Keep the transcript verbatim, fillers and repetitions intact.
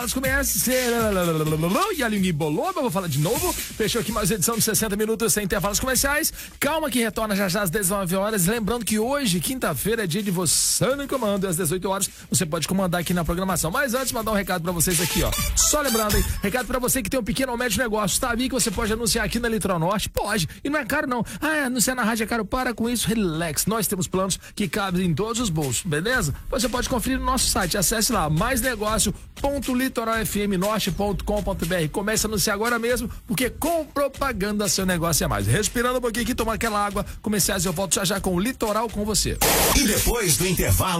Começa e a língua embolou, mas vou falar de novo. Fechou aqui mais uma edição de sessenta minutos sem intervalos comerciais. Calma que retorna já já às dezenove horas. Lembrando que hoje, quinta-feira, é dia de Você no Comando. Às dezoito horas você pode comandar aqui na programação. Mas antes, mandar um recado pra vocês aqui, ó. Só lembrando, hein? Recado pra você que tem um pequeno ou médio negócio. Sabia que você pode anunciar aqui na Litoral Norte? Pode. E não é caro, não. Ah, anunciar na rádio é caro. Para com isso, relax. Nós temos planos que cabem em todos os bolsos, beleza? Você pode conferir no nosso site. Acesse lá, mais negócio ponto litoral f m norte ponto com ponto b r. Comece a anunciar agora mesmo, porque com propaganda seu negócio é mais. Respirando um pouquinho aqui, tomar aquela água. Comerciais, eu volto já já com o Litoral com você. E depois do intervalo.